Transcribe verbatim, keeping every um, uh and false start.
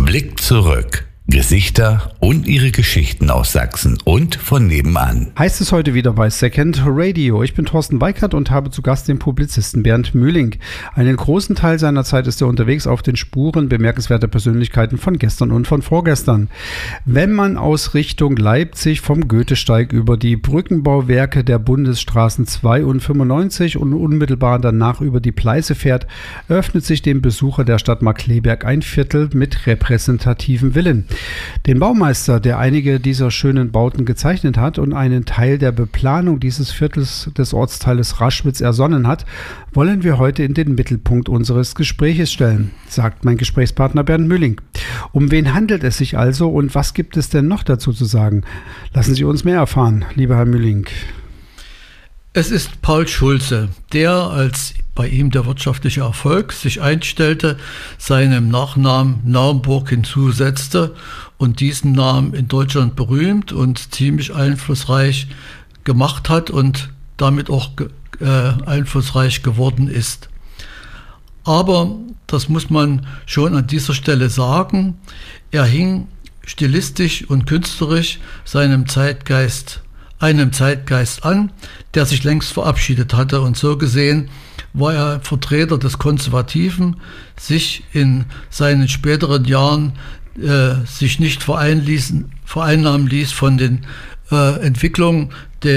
Blick zurück. Gesichter und ihre Geschichten aus Sachsen und von nebenan. Heißt es heute wieder bei Second Radio. Ich bin Thorsten Weikert und habe zu Gast den Publizisten Bernd Mühling. Einen großen Teil seiner Zeit ist er unterwegs auf den Spuren bemerkenswerter Persönlichkeiten von gestern und von vorgestern. Wenn man aus Richtung Leipzig vom Goethesteig über die Brückenbauwerke der Bundesstraßen zwei und fünfundneunzig und unmittelbar danach über die Pleiße fährt, öffnet sich dem Besucher der Stadt Markkleeberg ein Viertel mit repräsentativen Villen. Den Baumeister, der einige dieser schönen Bauten gezeichnet hat und einen Teil der Beplanung dieses Viertels des Ortsteiles Raschwitz ersonnen hat, wollen wir heute in den Mittelpunkt unseres Gespräches stellen, sagt mein Gesprächspartner Bernd Mühling. Um wen handelt es sich also und was gibt es denn noch dazu zu sagen? Lassen Sie uns mehr erfahren, lieber Herr Mühling. Es ist Paul Schulze, der, als bei ihm der wirtschaftliche Erfolg sich einstellte, seinem Nachnamen Naumburg hinzusetzte und diesen Namen in Deutschland berühmt und ziemlich einflussreich gemacht hat und damit auch äh, einflussreich geworden ist. Aber, das muss man schon an dieser Stelle sagen, er hing stilistisch und künstlerisch seinem Zeitgeist einem Zeitgeist an, der sich längst verabschiedet hatte, und so gesehen war er Vertreter des Konservativen, sich in seinen späteren Jahren äh, sich nicht vereinnahmen ließ von den äh, Entwicklungen